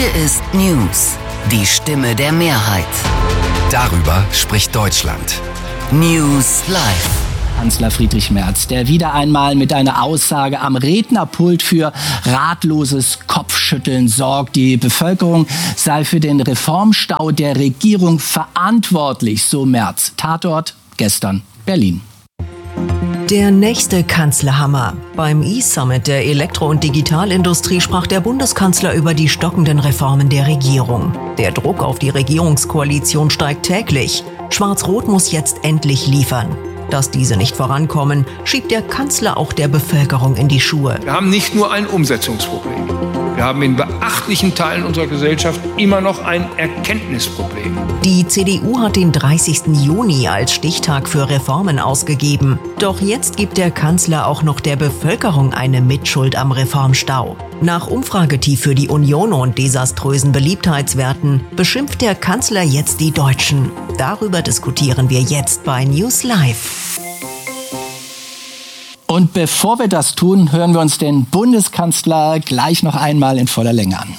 Hier ist News, die Stimme der Mehrheit. Darüber spricht Deutschland. News Live. Kanzler Friedrich Merz, der wieder einmal mit einer Aussage am Rednerpult für ratloses Kopfschütteln sorgt. Die Bevölkerung sei für den Reformstau der Regierung verantwortlich, so Merz. Tatort gestern Berlin. Der nächste Kanzlerhammer. Beim E-Summit der Elektro- und Digitalindustrie sprach der Bundeskanzler über die stockenden Reformen der Regierung. Der Druck auf die Regierungskoalition steigt täglich. Schwarz-Rot muss jetzt endlich liefern. Dass diese nicht vorankommen, schiebt der Kanzler auch der Bevölkerung in die Schuhe. Wir haben nicht nur ein Umsetzungsproblem. Wir haben in beachtlichen Teilen unserer Gesellschaft immer noch ein Erkenntnisproblem. Die CDU hat den 30. Juni als Stichtag für Reformen ausgegeben. Doch jetzt gibt der Kanzler auch noch der Bevölkerung eine Mitschuld am Reformstau. Nach Umfragetief für die Union und desaströsen Beliebtheitswerten beschimpft der Kanzler jetzt die Deutschen. Darüber diskutieren wir jetzt bei News Live. Und bevor wir das tun, hören wir uns den Bundeskanzler gleich noch einmal in voller Länge an.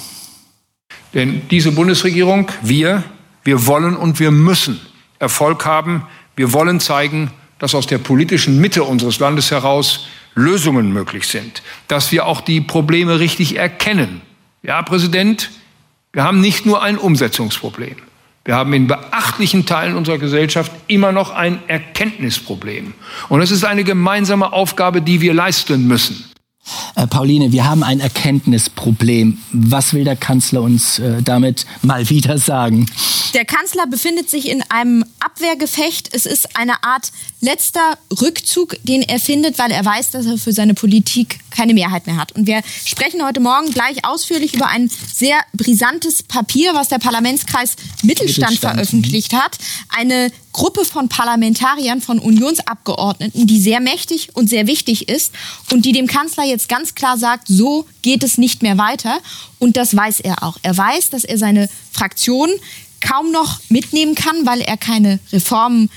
Denn diese Bundesregierung, wir wollen und wir müssen Erfolg haben. Wir wollen zeigen, dass aus der politischen Mitte unseres Landes heraus Lösungen möglich sind. Dass wir auch die Probleme richtig erkennen. Ja, Präsident, wir haben nicht nur ein Umsetzungsproblem. Wir haben in beachtlichen Teilen unserer Gesellschaft immer noch ein Erkenntnisproblem. Und es ist eine gemeinsame Aufgabe, die wir leisten müssen. Pauline, wir haben ein Erkenntnisproblem. Was will der Kanzler uns damit mal wieder sagen? Der Kanzler befindet sich in einem Abwehrgefecht. Es ist eine Art letzter Rückzug, den er findet, weil er weiß, dass er für seine Politik keine Mehrheit mehr hat. Und wir sprechen heute Morgen gleich ausführlich über ein sehr brisantes Papier, was der Parlamentskreis Mittelstand veröffentlicht hat. Eine Gruppe von Parlamentariern, von Unionsabgeordneten, die sehr mächtig und sehr wichtig ist und die dem Kanzler jetzt ganz klar sagt, so geht es nicht mehr weiter. Und das weiß er auch. Er weiß, dass er seine Fraktion kaum noch mitnehmen kann, weil er keine Reformen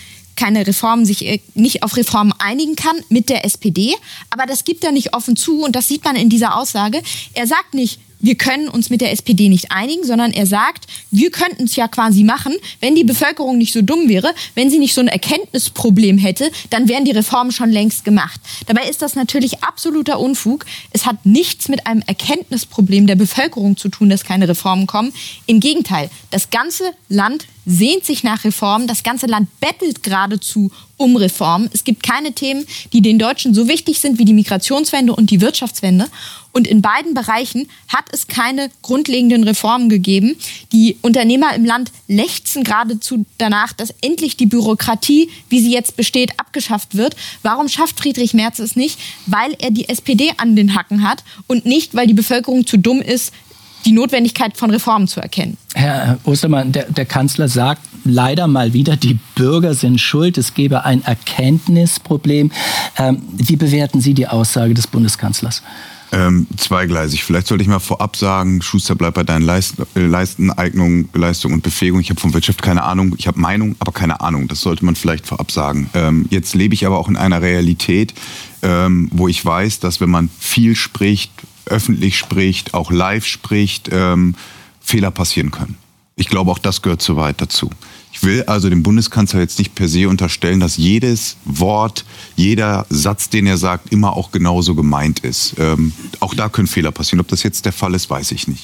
sich nicht auf Reformen einigen kann mit der SPD. Aber das gibt er nicht offen zu und das sieht man in dieser Aussage. Er sagt nicht, wir können uns mit der SPD nicht einigen, sondern er sagt, wir könnten es ja quasi machen, wenn die Bevölkerung nicht so dumm wäre, wenn sie nicht so ein Erkenntnisproblem hätte, dann wären die Reformen schon längst gemacht. Dabei ist das natürlich absoluter Unfug. Es hat nichts mit einem Erkenntnisproblem der Bevölkerung zu tun, dass keine Reformen kommen. Im Gegenteil, das ganze Land sehnt sich nach Reformen. Das ganze Land bettelt geradezu um Reformen. Es gibt keine Themen, die den Deutschen so wichtig sind wie die Migrationswende und die Wirtschaftswende. Und in beiden Bereichen hat es keine grundlegenden Reformen gegeben. Die Unternehmer im Land lechzen geradezu danach, dass endlich die Bürokratie, wie sie jetzt besteht, abgeschafft wird. Warum schafft Friedrich Merz es nicht? Weil er die SPD an den Hacken hat und nicht, weil die Bevölkerung zu dumm ist, die Notwendigkeit von Reformen zu erkennen. Herr Ostermann, der Kanzler sagt leider mal wieder, die Bürger sind schuld, es gebe ein Erkenntnisproblem. Wie bewerten Sie die Aussage des Bundeskanzlers? Zweigleisig. Vielleicht sollte ich mal vorab sagen, Schuster, bleib bei deinen Leisten, Eignung, Leistung und Befähigung. Ich habe von Wirtschaft keine Ahnung, ich habe Meinung, aber keine Ahnung. Das sollte man vielleicht vorab sagen. Jetzt lebe ich aber auch in einer Realität, wo ich weiß, dass wenn man viel spricht, öffentlich spricht, auch live spricht, Fehler passieren können. Ich glaube, auch das gehört so weit dazu. Ich will also dem Bundeskanzler jetzt nicht per se unterstellen, dass jedes Wort, jeder Satz, den er sagt, immer auch genauso gemeint ist. Auch da können Fehler passieren. Ob das jetzt der Fall ist, weiß ich nicht.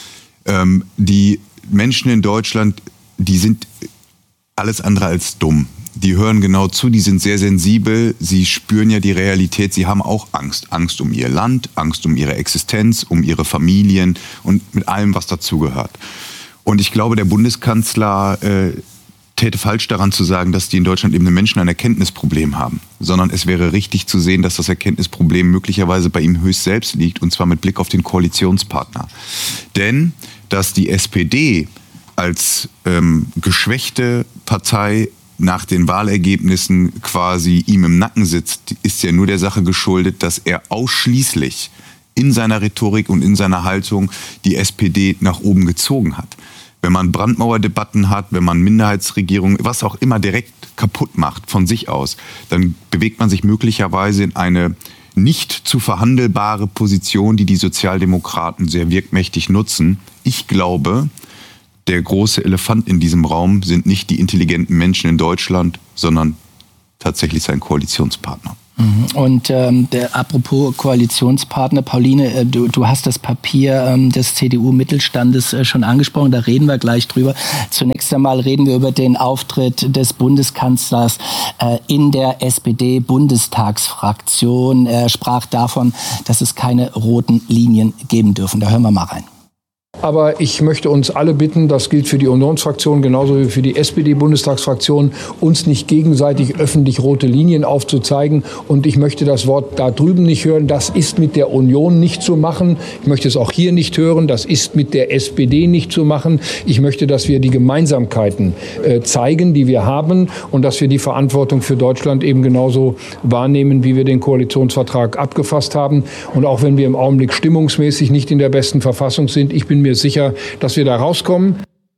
Die Menschen in Deutschland, die sind alles andere als dumm. Die hören genau zu, die sind sehr sensibel, sie spüren ja die Realität, sie haben auch Angst. Angst um ihr Land, Angst um ihre Existenz, um ihre Familien und mit allem, was dazugehört. Und ich glaube, der Bundeskanzler täte falsch daran zu sagen, dass die in Deutschland eben Menschen ein Erkenntnisproblem haben. Sondern es wäre richtig zu sehen, dass das Erkenntnisproblem möglicherweise bei ihm höchst selbst liegt, und zwar mit Blick auf den Koalitionspartner. Denn dass die SPD als geschwächte Partei nach den Wahlergebnissen quasi ihm im Nacken sitzt, ist ja nur der Sache geschuldet, dass er ausschließlich in seiner Rhetorik und in seiner Haltung die SPD nach oben gezogen hat. Wenn man Brandmauerdebatten hat, wenn man Minderheitsregierungen, was auch immer direkt kaputt macht von sich aus, dann bewegt man sich möglicherweise in eine nicht zu verhandelbare Position, die Sozialdemokraten sehr wirkmächtig nutzen. Ich glaube, der große Elefant in diesem Raum sind nicht die intelligenten Menschen in Deutschland, sondern tatsächlich sein Koalitionspartner. Und apropos Koalitionspartner, Pauline, du hast das Papier des CDU-Mittelstandes schon angesprochen, da reden wir gleich drüber. Zunächst einmal reden wir über den Auftritt des Bundeskanzlers in der SPD-Bundestagsfraktion. Er sprach davon, dass es keine roten Linien geben dürfen. Da hören wir mal rein. Aber ich möchte uns alle bitten, das gilt für die Unionsfraktion genauso wie für die SPD-Bundestagsfraktion, uns nicht gegenseitig öffentlich rote Linien aufzuzeigen. Und ich möchte das Wort da drüben nicht hören. Das ist mit der Union nicht zu machen. Ich möchte es auch hier nicht hören. Das ist mit der SPD nicht zu machen. Ich möchte, dass wir die Gemeinsamkeiten zeigen, die wir haben, und dass wir die Verantwortung für Deutschland eben genauso wahrnehmen, wie wir den Koalitionsvertrag abgefasst haben. Und auch wenn wir im Augenblick stimmungsmäßig nicht in der besten Verfassung sind, ich bin mir sicher, dass wir da rauskommen.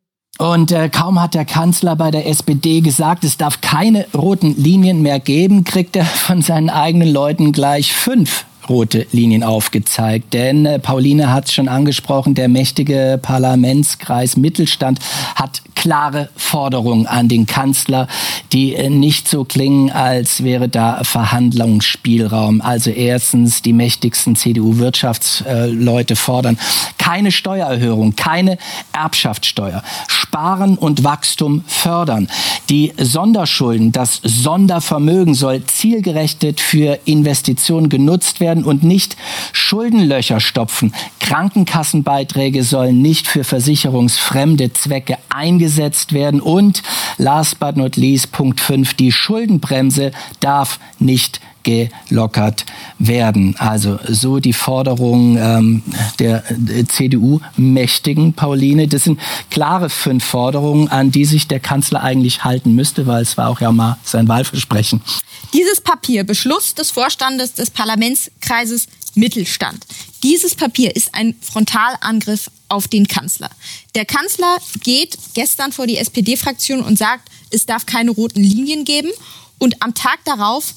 Und kaum hat der Kanzler bei der SPD gesagt, es darf keine roten Linien mehr geben, kriegt er von seinen eigenen Leuten gleich 5 rote Linien aufgezeigt. Denn Pauline hat es schon angesprochen, der mächtige Parlamentskreis Mittelstand hat klare Forderungen an den Kanzler, die nicht so klingen, als wäre da Verhandlungsspielraum. Also erstens, die mächtigsten CDU-Wirtschaftsleute fordern keine Steuererhöhung, keine Erbschaftssteuer, Sparen und Wachstum fördern. Die Sonderschulden, das Sondervermögen soll zielgerichtet für Investitionen genutzt werden und nicht Schuldenlöcher stopfen. Krankenkassenbeiträge sollen nicht für versicherungsfremde Zwecke eingesetzt werden. Und last but not least, Punkt 5, die Schuldenbremse darf nicht gelockert werden. Also so die Forderungen der CDU-Mächtigen, Pauline. Das sind klare 5 Forderungen, an die sich der Kanzler eigentlich halten müsste, weil es war auch ja mal sein Wahlversprechen. Dieses Papier, Beschluss des Vorstandes des Parlamentskreises Mittelstand. Dieses Papier ist ein Frontalangriff auf den Kanzler. Der Kanzler geht gestern vor die SPD-Fraktion und sagt, es darf keine roten Linien geben. Und am Tag darauf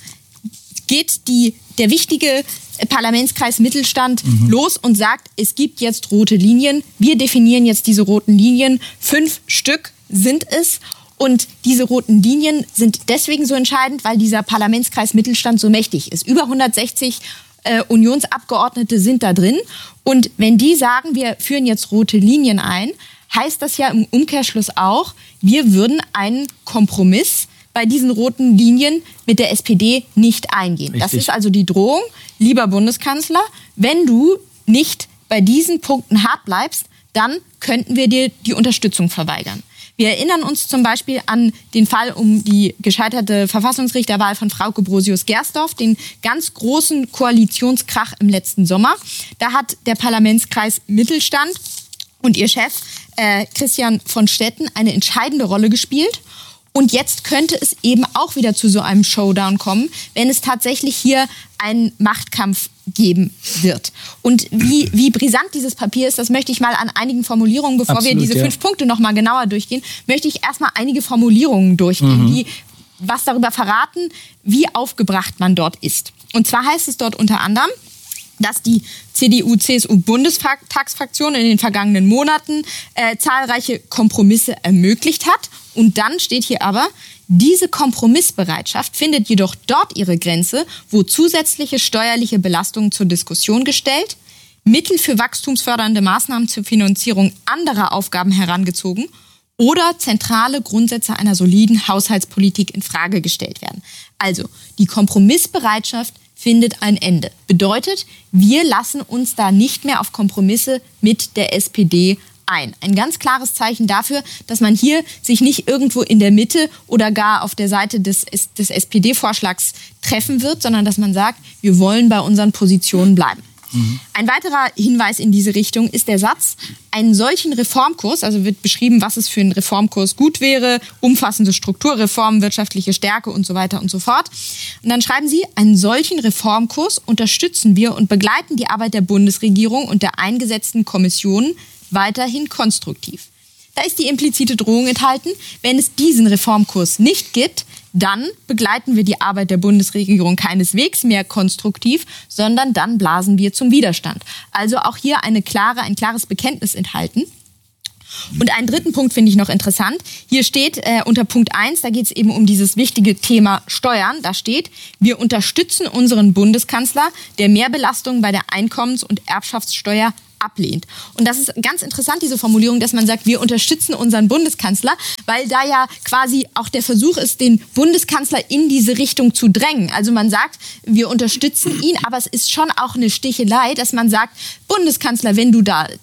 geht der wichtige Parlamentskreis Mittelstand los und sagt, es gibt jetzt rote Linien. Wir definieren jetzt diese roten Linien. 5 Stück sind es. Und diese roten Linien sind deswegen so entscheidend, weil dieser Parlamentskreis Mittelstand so mächtig ist. Über 160 Unionsabgeordnete sind da drin. Und wenn die sagen, wir führen jetzt rote Linien ein, heißt das ja im Umkehrschluss auch, wir würden einen Kompromiss bei diesen roten Linien mit der SPD nicht eingehen. Richtig. Das ist also die Drohung, lieber Bundeskanzler, wenn du nicht bei diesen Punkten hart bleibst, dann könnten wir dir die Unterstützung verweigern. Wir erinnern uns zum Beispiel an den Fall um die gescheiterte Verfassungsrichterwahl von Frauke Brosius-Gersdorf, den ganz großen Koalitionskrach im letzten Sommer. Da hat der Parlamentskreis Mittelstand und ihr Chef Christian von Stetten eine entscheidende Rolle gespielt. Und jetzt könnte es eben auch wieder zu so einem Showdown kommen, wenn es tatsächlich hier einen Machtkampf geben wird. Und wie brisant dieses Papier ist, das möchte ich mal an einigen Formulierungen, bevor wir diese 5 Punkte noch mal genauer durchgehen, möchte ich erstmal einige Formulierungen durchgehen, die was darüber verraten, wie aufgebracht man dort ist. Und zwar heißt es dort unter anderem, dass die CDU-CSU-Bundestagsfraktion in den vergangenen Monaten zahlreiche Kompromisse ermöglicht hat. Und dann steht hier aber, diese Kompromissbereitschaft findet jedoch dort ihre Grenze, wo zusätzliche steuerliche Belastungen zur Diskussion gestellt, Mittel für wachstumsfördernde Maßnahmen zur Finanzierung anderer Aufgaben herangezogen oder zentrale Grundsätze einer soliden Haushaltspolitik in Frage gestellt werden. Also die Kompromissbereitschaft findet ein Ende. Bedeutet, wir lassen uns da nicht mehr auf Kompromisse mit der SPD ein. Ein ganz klares Zeichen dafür, dass man hier sich nicht irgendwo in der Mitte oder gar auf der Seite des SPD-Vorschlags treffen wird, sondern dass man sagt, wir wollen bei unseren Positionen bleiben. Ein weiterer Hinweis in diese Richtung ist der Satz, einen solchen Reformkurs, also wird beschrieben, was es für einen Reformkurs gut wäre, umfassende Strukturreformen, wirtschaftliche Stärke und so weiter und so fort. Und dann schreiben sie, einen solchen Reformkurs unterstützen wir und begleiten die Arbeit der Bundesregierung und der eingesetzten Kommissionen weiterhin konstruktiv. Da ist die implizite Drohung enthalten, wenn es diesen Reformkurs nicht gibt, dann begleiten wir die Arbeit der Bundesregierung keineswegs mehr konstruktiv, sondern dann blasen wir zum Widerstand. Also auch hier ein klares Bekenntnis enthalten. Und einen dritten Punkt finde ich noch interessant. Hier steht unter Punkt 1, da geht es eben um dieses wichtige Thema Steuern. Da steht, wir unterstützen unseren Bundeskanzler, der Mehrbelastung bei der Einkommens- und Erbschaftssteuer ablehnt. Und das ist ganz interessant, diese Formulierung, dass man sagt, wir unterstützen unseren Bundeskanzler, weil da ja quasi auch der Versuch ist, den Bundeskanzler in diese Richtung zu drängen. Also man sagt, wir unterstützen ihn, aber es ist schon auch eine Stichelei, dass man sagt, Bundeskanzler, wenn du da